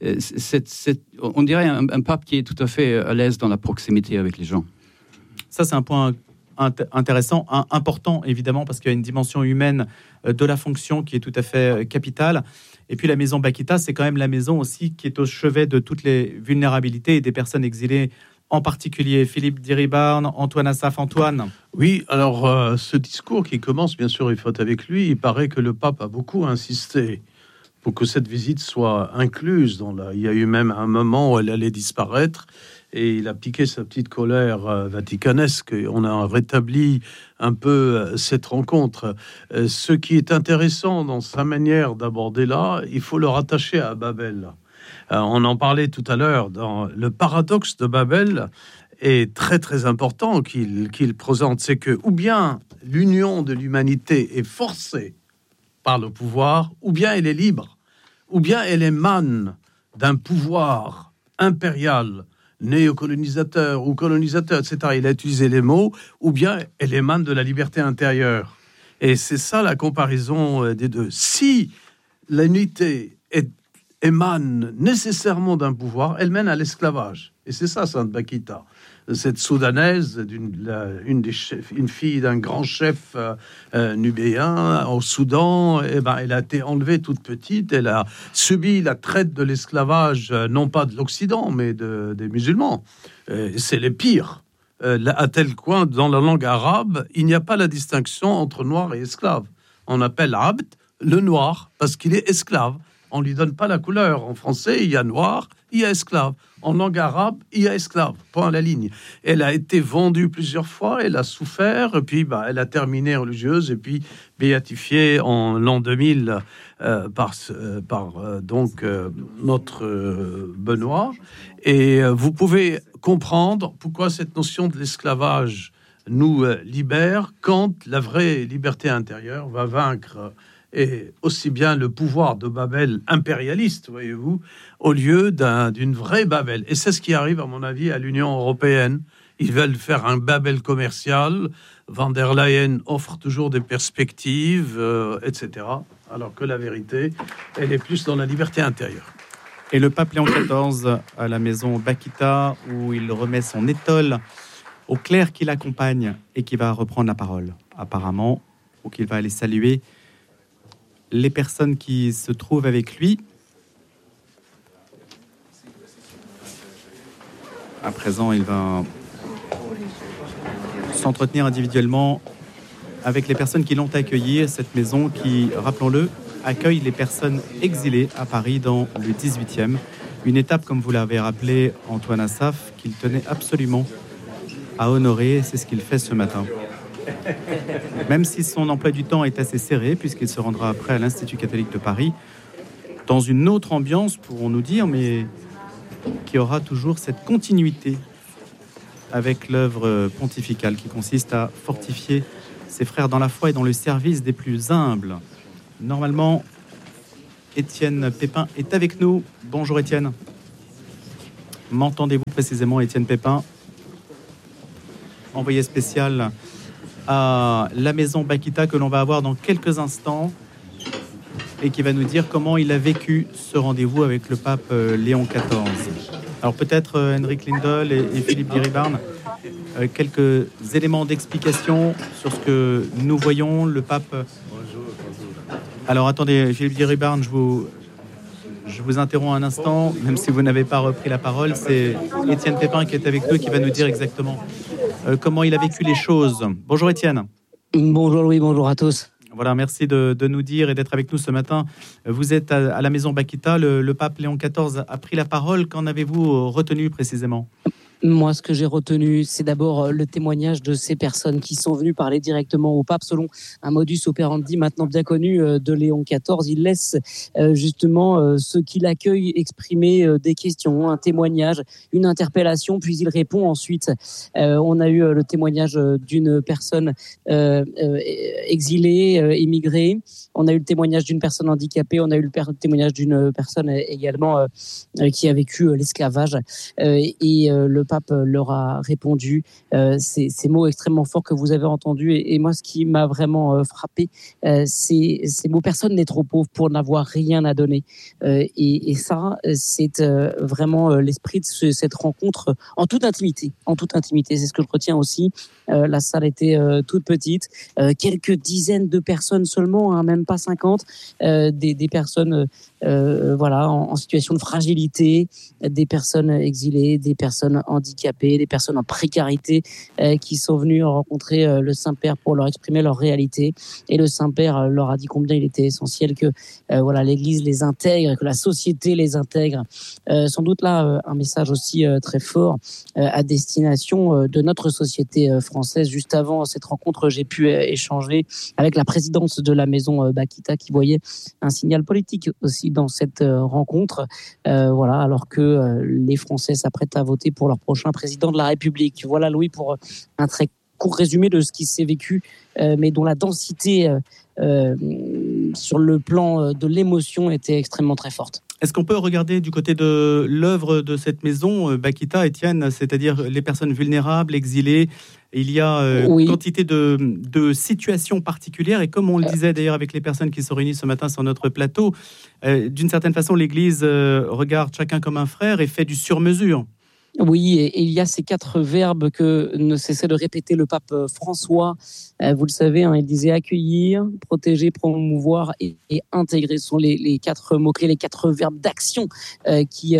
On dirait un pape qui est tout à fait à l'aise dans la proximité avec les gens.
Ça, c'est un point intéressant, important évidemment, parce qu'il y a une dimension humaine de la fonction qui est tout à fait capitale. Et puis la maison Bakita, c'est quand même la maison aussi qui est au chevet de toutes les vulnérabilités et des personnes exilées en particulier. Philippe Diribarne, Antoine Assaf. Antoine.
Oui, alors ce discours qui commence, bien sûr, il faut avec lui. Il paraît que le pape a beaucoup insisté pour que cette visite soit incluse. Il y a eu même un moment où elle allait disparaître. et il a piqué sa petite colère vaticanesque. On a rétabli un peu cette rencontre. Ce qui est intéressant dans sa manière d'aborder là, il faut le rattacher à Babel. On en parlait tout à l'heure. Dans le paradoxe de Babel est très très important qu'il présente, c'est que ou bien l'union de l'humanité est forcée par le pouvoir, ou bien elle est libre, ou bien elle émane d'un pouvoir impérial, néocolonisateur ou colonisateur, etc. Il a utilisé les mots, ou bien elle émane de la liberté intérieure. Et c'est ça la comparaison des deux. Si l'unité émane nécessairement d'un pouvoir, elle mène à l'esclavage. Et c'est ça, Sainte Bakita. Cette Soudanaise, une fille d'un grand chef nubéen au Soudan, elle a été enlevée toute petite. Elle a subi la traite de l'esclavage, non pas de l'Occident, mais des musulmans. C'est les pires. À tel point, dans la langue arabe, il n'y a pas la distinction entre noir et esclave. On appelle abd le noir parce qu'il est esclave. On ne lui donne pas la couleur. En français, il y a noir, il y a esclave. En langue arabe, il y a esclave. Point à la ligne. Elle a été vendue plusieurs fois, elle a souffert, et puis elle a terminé religieuse, et puis béatifiée en l'an 2000 par notre Benoît. Et vous pouvez comprendre pourquoi cette notion de l'esclavage nous libère quand la vraie liberté intérieure va vaincre et aussi bien le pouvoir de Babel impérialiste, voyez-vous, au lieu d'une vraie Babel. Et c'est ce qui arrive, à mon avis, à l'Union européenne. Ils veulent faire un Babel commercial. Van der Leyen offre toujours des perspectives, etc. Alors que la vérité, elle est plus dans la liberté intérieure.
Et le pape Léon XIV à la maison Bakita, où il remet son étole au clerc qui l'accompagne et qui va reprendre la parole, apparemment, ou qu'il va aller saluer les personnes qui se trouvent avec lui. À présent, il va s'entretenir individuellement avec les personnes qui l'ont accueilli. Cette maison qui, rappelons-le, accueille les personnes exilées à Paris dans le 18e. Une étape, comme vous l'avez rappelé, Antoine Assaf, qu'il tenait absolument à honorer. C'est ce qu'il fait ce matin. Même si son emploi du temps est assez serré, puisqu'il se rendra après à l'Institut catholique de Paris, dans une autre ambiance, pourrons-nous dire, mais qui aura toujours cette continuité avec l'œuvre pontificale qui consiste à fortifier ses frères dans la foi et dans le service des plus humbles. Normalement, Étienne Pépin est avec nous. Bonjour Étienne. M'entendez-vous précisément, Étienne Pépin, envoyé spécial à la maison Bakita, que l'on va avoir dans quelques instants et qui va nous dire comment il a vécu ce rendez-vous avec le pape Léon XIV. Alors peut-être Henrik Lindell et Philippe Diribarne, quelques éléments d'explication sur ce que nous voyons. Le pape... Alors attendez, Philippe Diribarne, je vous interromps un instant, même si vous n'avez pas repris la parole. C'est Étienne Pépin qui est avec nous, qui va nous dire exactement comment il a vécu les choses. Bonjour Étienne.
Bonjour Louis, bonjour à tous.
Voilà, merci de nous dire et d'être avec nous ce matin. Vous êtes à la maison Bakita, le pape Léon XIV a pris la parole. Qu'en avez-vous retenu précisément ?
Moi, ce que j'ai retenu, c'est d'abord le témoignage de ces personnes qui sont venues parler directement au pape selon un modus operandi maintenant bien connu de Léon XIV. Il laisse justement ceux qui l'accueillent exprimer des questions, un témoignage, une interpellation, puis il répond ensuite. On a eu le témoignage d'une personne exilée, immigrée. On a eu le témoignage d'une personne handicapée. On a eu le témoignage d'une personne également qui a vécu l'esclavage. Et le pape leur a répondu ces mots extrêmement forts que vous avez entendus. Et moi, ce qui m'a vraiment frappé, c'est ces mots « personne n'est trop pauvre pour n'avoir rien à donner ». Et ça, c'est vraiment l'esprit de cette rencontre en toute intimité. En toute intimité, c'est ce que je retiens aussi. La salle était toute petite, quelques dizaines de personnes seulement, hein, même pas 50, des personnes en situation de fragilité, des personnes exilées, des personnes handicapées, handicapées, des personnes en précarité qui sont venues rencontrer le Saint-Père pour leur exprimer leur réalité. Et le Saint-Père leur a dit combien il était essentiel que l'Église les intègre, que la société les intègre. Sans doute là, un message aussi très fort à destination de notre société française. Juste avant cette rencontre, j'ai pu échanger avec la présidente de la maison Bakita qui voyait un signal politique aussi dans cette rencontre, alors que les Français s'apprêtent à voter pour leur prochain président de la République. Voilà, Louis, pour un très court résumé de ce qui s'est vécu, mais dont la densité sur le plan de l'émotion était extrêmement très forte.
Est-ce qu'on peut regarder du côté de l'œuvre de cette maison, Bakita, Étienne, c'est-à-dire les personnes vulnérables, exilées? Il y a quantité de situations particulières, et comme on le disait d'ailleurs avec les personnes qui sont réunies ce matin sur notre plateau, d'une certaine façon, l'Église regarde chacun comme un frère et fait du sur-mesure.
Oui, et il y a ces 4 verbes que ne cessait de répéter le pape François. Vous le savez, il disait accueillir, protéger, promouvoir et intégrer. Ce sont les 4 mots-clés, les 4 verbes d'action qui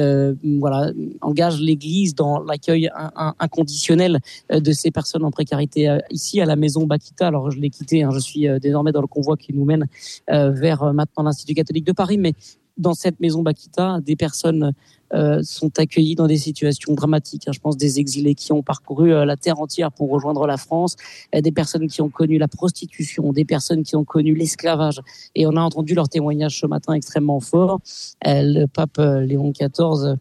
engagent l'Église dans l'accueil inconditionnel de ces personnes en précarité. Ici, à la maison Bakita, alors je l'ai quitté, je suis désormais dans le convoi qui nous mène vers maintenant l'Institut catholique de Paris, mais dans cette maison Bakita, des personnes sont accueillis dans des situations dramatiques. Je pense des exilés qui ont parcouru la terre entière pour rejoindre la France, des personnes qui ont connu la prostitution, des personnes qui ont connu l'esclavage. Et on a entendu leurs témoignages ce matin extrêmement forts. Le pape Léon XIV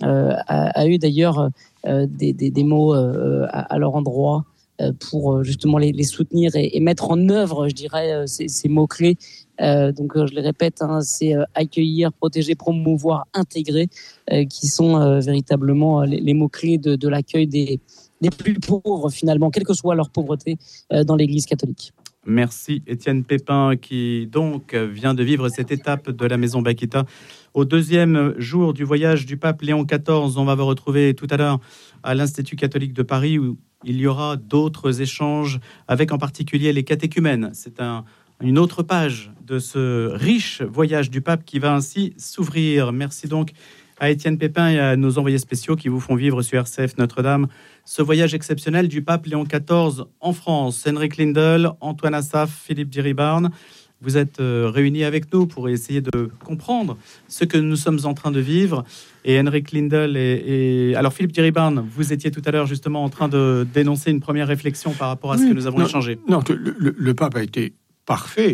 a eu d'ailleurs des mots à leur endroit pour justement les soutenir et mettre en œuvre, je dirais, ces mots-clés. Donc, je les répète, c'est accueillir, protéger, promouvoir, intégrer, qui sont véritablement les mots-clés de l'accueil des plus pauvres, finalement, quelle que soit leur pauvreté, dans l'Église catholique.
Merci Étienne Pépin, qui donc vient de vivre cette étape de la maison Bakita. Au 2e jour du voyage du pape Léon XIV, on va vous retrouver tout à l'heure à l'Institut catholique de Paris, où il y aura d'autres échanges avec en particulier les catéchumènes. C'est une autre page de ce riche voyage du pape qui va ainsi s'ouvrir. Merci donc à Étienne Pépin et à nos envoyés spéciaux qui vous font vivre sur RCF Notre-Dame ce voyage exceptionnel du pape Léon XIV en France. Henrik Lindel, Antoine Assaf, Philippe Diribarne, vous êtes réunis avec nous pour essayer de comprendre ce que nous sommes en train de vivre. Et Henrik Lindel alors Philippe Diribarne, vous étiez tout à l'heure justement en train de dénoncer une première réflexion par rapport à ce que nous avons échangé.
Non, le pape a été parfait,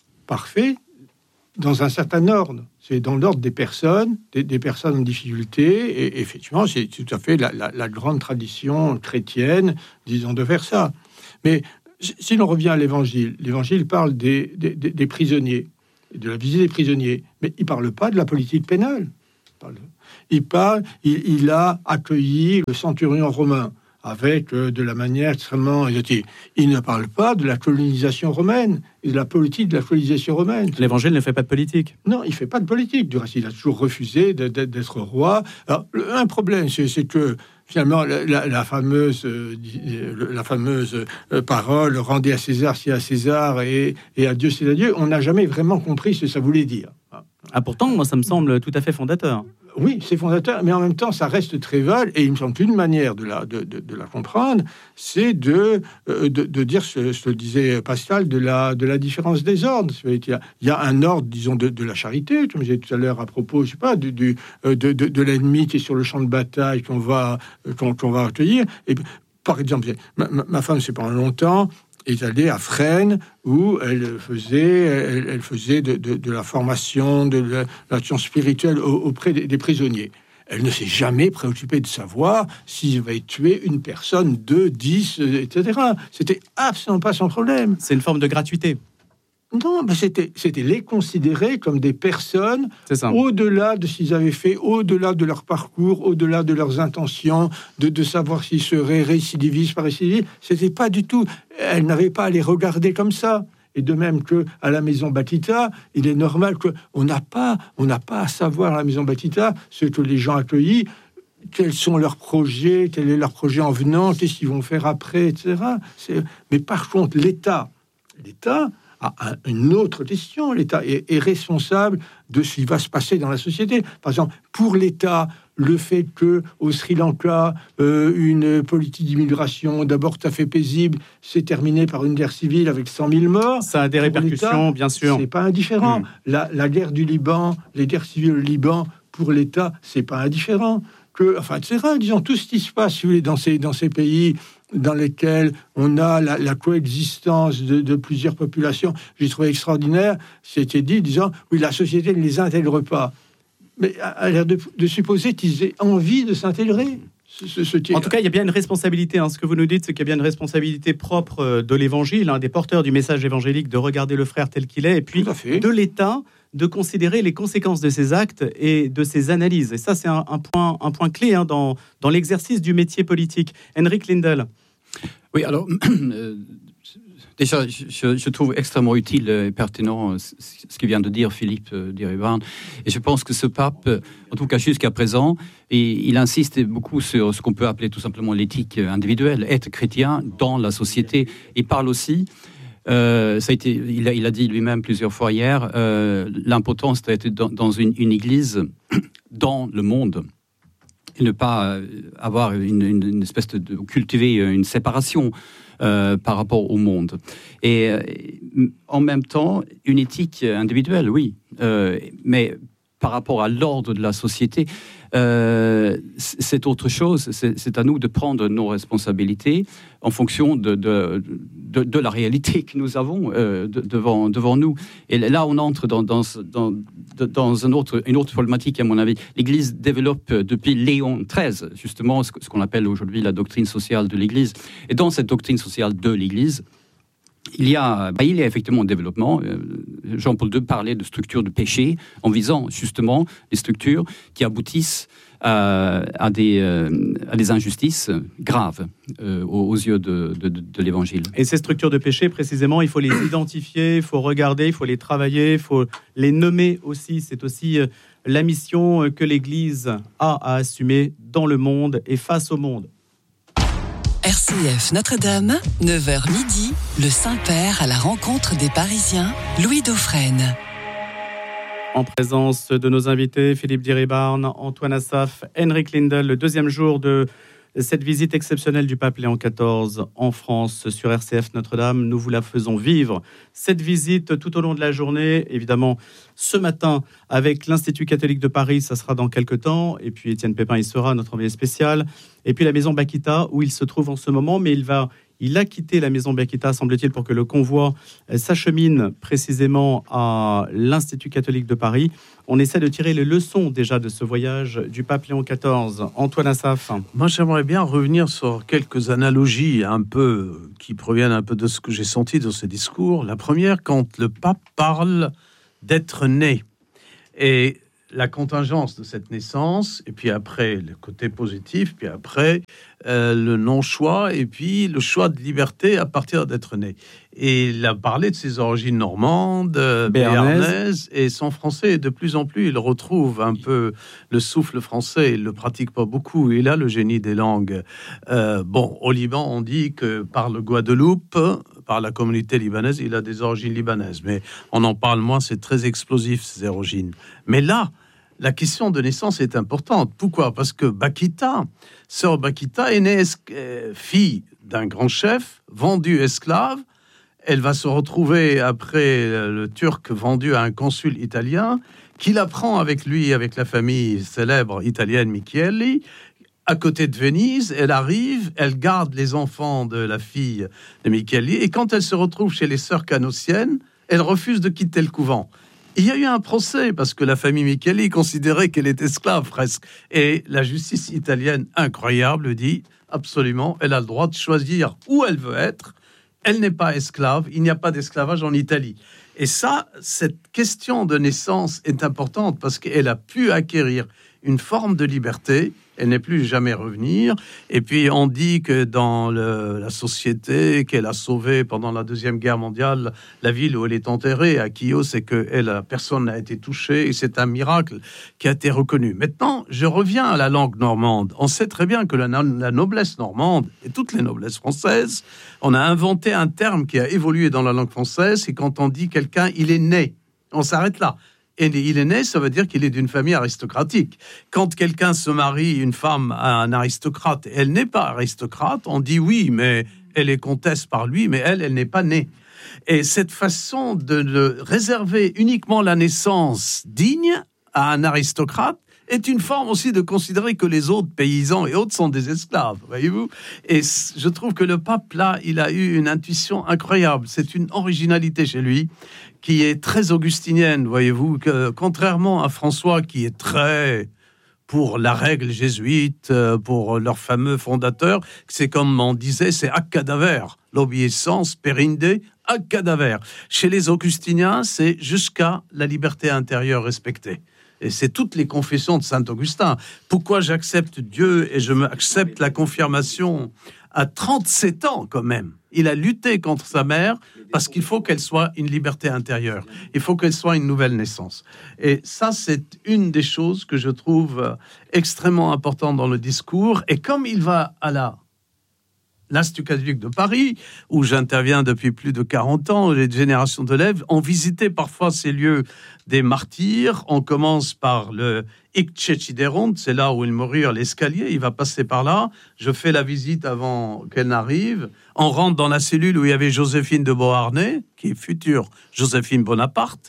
dans un certain ordre. C'est dans l'ordre des personnes, des personnes en difficulté, et effectivement, c'est tout à fait la grande tradition chrétienne, disons, de faire ça. Mais si l'on revient à l'Évangile, l'Évangile parle des prisonniers, de la visite des prisonniers, mais il ne parle pas de la politique pénale. Il a accueilli le centurion romain avec de la manière extrêmement exotique. Il ne parle pas de la colonisation romaine et de la politique de la colonisation romaine.
L'Évangile ne fait pas de politique.
Non, il ne fait pas de politique. Du reste, il a toujours refusé d'être roi. Alors, un problème, c'est que finalement, la fameuse parole « rendez à César ce qui est à César et à Dieu c'est à Dieu », on n'a jamais vraiment compris ce que ça voulait dire.
Pourtant, moi, ça me semble tout à fait fondateur.
Oui, c'est fondateur, mais en même temps, ça reste très vague. Et il me semble qu'une manière de la comprendre, c'est de dire ce que disait Pascal de la différence des ordres. Il y a un ordre, disons, de la charité, comme je disais tout à l'heure à propos, je sais pas, de l'ennemi qui est sur le champ de bataille qu'on va accueillir. Et par exemple, ma femme, c'est pendant longtemps, est allée à Fresnes où elle faisait de la formation, de l'action spirituelle auprès des prisonniers. Elle ne s'est jamais préoccupée de savoir s'il avait tué une personne, 2, 10, etc. C'était absolument pas son problème.
C'est une forme de gratuité.
Non, mais c'était les considérer comme des personnes au-delà de ce qu'ils avaient fait, au-delà de leur parcours, au-delà de leurs intentions, de savoir s'ils seraient récidivistes, pas récidivistes. C'était pas du tout. Elle n'avait pas à les regarder comme ça. Et de même que à la maison Bakita, il est normal qu'on n'a pas à savoir à la maison Bakita ce que les gens accueillis, quels sont leurs projets, quel est leur projet en venant, qu'est-ce qu'ils vont faire après, etc. Mais par contre, l'État a une autre question. L'État est responsable de ce qui va se passer dans la société. Par exemple, pour l'État, le fait que au Sri Lanka, une politique d'immigration d'abord tout à fait paisible s'est terminée par une guerre civile avec 100 000 morts.
Ça a des répercussions, bien sûr.
C'est pas indifférent. La guerre du Liban, les guerres civiles au Liban, pour l'État, c'est pas indifférent. Etc. Disons, tout ce qui se passe, si vous voulez, dans ces pays dans lesquels on a la coexistence de plusieurs populations, j'ai trouvé extraordinaire. C'était dit, disant, oui, la société ne les intègre pas. Mais à l'air de supposer qu'ils aient envie de s'intégrer.
En tout cas, il y a bien une responsabilité. Ce que vous nous dites, c'est qu'il y a bien une responsabilité propre de l'Évangile, des porteurs du message évangélique, de regarder le frère tel qu'il est, et puis de l'État, de considérer les conséquences de ses actes et de ses analyses. Et ça, c'est un point clé dans l'exercice du métier politique. Henrik Lindell.
Oui, alors, déjà, je trouve extrêmement utile et pertinent ce que vient de dire Philippe Diribarne. Et je pense que ce pape, en tout cas jusqu'à présent, il insiste beaucoup sur ce qu'on peut appeler tout simplement l'éthique individuelle, être chrétien dans la société. Il parle aussi... il a dit lui-même plusieurs fois hier, l'importance d'être dans une église dans le monde et ne pas avoir une espèce de cultiver une séparation par rapport au monde. Et en même temps, une éthique individuelle, oui, mais par rapport à l'ordre de la société, c'est autre chose. C'est à nous de prendre nos responsabilités en fonction de la réalité que nous avons devant nous. Et là, on entre dans une autre problématique, à mon avis. L'Église développe depuis Léon XIII, justement, ce qu'on appelle aujourd'hui la doctrine sociale de l'Église. Et dans cette doctrine sociale de l'Église, il y a effectivement un développement. Jean-Paul II parlait de structures de péché en visant justement des structures qui aboutissent à des injustices graves aux yeux de l'Évangile.
Et ces structures de péché, précisément, il faut les identifier, il faut regarder, il faut les travailler, il faut les nommer aussi. C'est aussi la mission que l'Église a à assumer dans le monde et face au monde.
RCF Notre-Dame, 9h midi, le Saint-Père à la rencontre des Parisiens, Louis Dauphren.
En présence de nos invités, Philippe Diribarne, Antoine Assaf, Henrik Lindell, le deuxième jour de cette visite exceptionnelle du pape Léon XIV en France sur RCF Notre-Dame. Nous vous la faisons vivre, cette visite, tout au long de la journée. Évidemment, ce matin, avec l'Institut catholique de Paris, ça sera dans quelques temps. Et puis Étienne Pépin y sera, notre envoyé spécial. Et puis la maison Bakita, où il se trouve en ce moment, mais il a quitté la maison Bakita, semble-t-il, pour que le convoi s'achemine précisément à l'Institut catholique de Paris. On essaie de tirer les leçons déjà de ce voyage du pape Léon XIV. Antoine Assaf.
Moi, j'aimerais bien revenir sur quelques analogies qui proviennent un peu de ce que j'ai senti dans ce discours. La première, quand le pape parle d'être né et la contingence de cette naissance, et puis après le côté positif, puis après le non-choix, et puis le choix de liberté à partir d'être né. Et il a parlé de ses origines normandes, béarnaises, et son français, de plus en plus, il retrouve un peu le souffle français. Il ne le pratique pas beaucoup. Il a le génie des langues. Au Liban, on dit que par le Guadeloupe, par la communauté libanaise, il a des origines libanaises. Mais on en parle moins, c'est très explosif, ces origines. Mais là, la question de naissance est importante. Pourquoi ? Parce que sœur Bakita est née fille d'un grand chef, vendue esclave. Elle va se retrouver après le Turc vendu à un consul italien qui la prend avec lui, avec la famille célèbre italienne Micheli, à côté de Venise. Elle arrive, elle garde les enfants de la fille de Micheli, et quand elle se retrouve chez les sœurs canossiennes, elle refuse de quitter le couvent. Il y a eu un procès parce que la famille Micheli considérait qu'elle est esclave presque. Et la justice italienne, incroyable, dit absolument, elle a le droit de choisir où elle veut être. Elle n'est pas esclave, il n'y a pas d'esclavage en Italie. Et ça, cette question de naissance est importante parce qu'elle a pu acquérir une forme de liberté. Elle n'est plus jamais revenir. Et puis, on dit que dans la société qu'elle a sauvée pendant la Deuxième Guerre mondiale, la ville où elle est enterrée, à Kio, c'est que personne n'a été touché. Et c'est un miracle qui a été reconnu. Maintenant, je reviens à la langue normande. On sait très bien que la noblesse normande et toutes les noblesses françaises, on a inventé un terme qui a évolué dans la langue française. C'est quand on dit quelqu'un, il est né. On s'arrête là. Et il est né, ça veut dire qu'il est d'une famille aristocratique. Quand quelqu'un se marie, une femme, à un aristocrate, elle n'est pas aristocrate, on dit oui, mais elle est comtesse par lui, mais elle n'est pas née. Et cette façon de réserver uniquement la naissance digne à un aristocrate est une forme aussi de considérer que les autres paysans et autres sont des esclaves, voyez-vous. Et je trouve que le pape, là, il a eu une intuition incroyable. C'est une originalité chez lui qui est très augustinienne, voyez-vous, que, contrairement à François qui est très pour la règle jésuite, pour leur fameux fondateur, c'est comme on disait, c'est ac cadaver, l'obéissance périnde ac cadaver. Chez les augustiniens, c'est jusqu'à la liberté intérieure respectée. Et c'est toutes les confessions de Saint-Augustin. Pourquoi j'accepte Dieu et je accepte la confirmation à 37 ans quand même. Il a lutté contre sa mère parce qu'il faut qu'elle soit une liberté intérieure. Il faut qu'elle soit une nouvelle naissance. Et ça, c'est une des choses que je trouve extrêmement importante dans le discours. Et comme il va à l'Institut catholique de Paris, où j'interviens depuis plus de 40 ans, les générations d'élèves ont visité parfois ces lieux des martyrs. On commence par le Ictchecideron, c'est là où ils moururent, l'escalier, il va passer par là. Je fais la visite avant qu'elle n'arrive. On rentre dans la cellule où il y avait Joséphine de Beauharnais, qui est future Joséphine Bonaparte.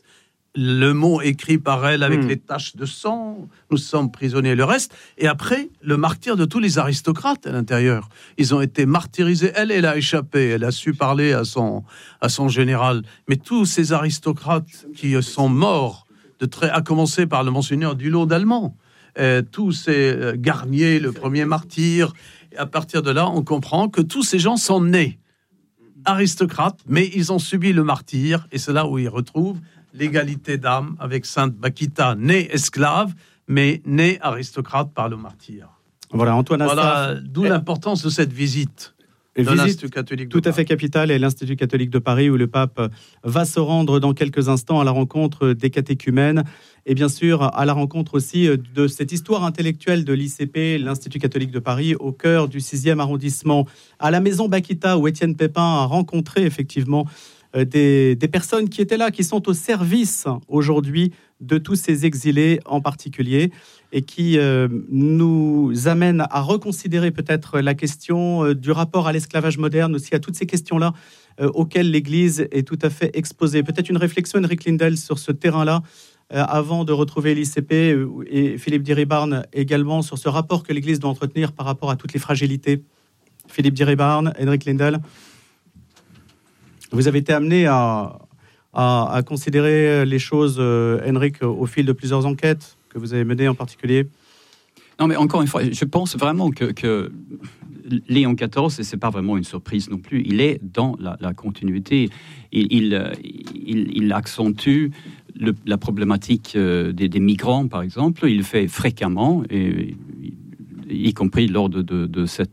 Le mot écrit par elle avec les taches de sang, nous sommes prisonniers, le reste. Et après, le martyr de tous les aristocrates à l'intérieur. Ils ont été martyrisés. Elle a échappé, elle a su parler à son général. Mais tous ces aristocrates qui sont morts, à commencer par le monseigneur Dulot d'Allemand, tous ces Garnier, le premier martyr, et à partir de là, on comprend que tous ces gens sont nés aristocrates, mais ils ont subi le martyr, et c'est là où ils retrouvent l'égalité d'âme avec Sainte Bakita, née esclave, mais née aristocrate par le martyr.
Voilà, Antoine Assaf.
Voilà, d'où l'importance de cette visite. L'Institut catholique de
tout à fait capitale est l'Institut catholique de Paris, où le pape va se rendre dans quelques instants à la rencontre des catéchumènes et bien sûr à la rencontre aussi de cette histoire intellectuelle de l'ICP, l'Institut catholique de Paris, au cœur du 6e arrondissement, à la maison Bakita, où Étienne Pépin a rencontré effectivement des personnes qui étaient là, qui sont au service aujourd'hui de tous ces exilés en particulier, et qui nous amènent à reconsidérer peut-être la question du rapport à l'esclavage moderne, aussi à toutes ces questions-là auxquelles l'Église est tout à fait exposée. Peut-être une réflexion, Henrik Lindell, sur ce terrain-là, avant de retrouver l'ICP et Philippe Diribarne également, sur ce rapport que l'Église doit entretenir par rapport à toutes les fragilités. Philippe Diribarne, Henrik Lindell. Vous avez été amené à considérer les choses, Henrik, au fil de plusieurs enquêtes que vous avez menées en particulier.
Non, mais encore une fois, je pense vraiment que Léon XIV, et c'est pas vraiment une surprise non plus, il est dans la continuité. Il accentue la problématique des migrants, par exemple. Il le fait fréquemment, y compris lors de cette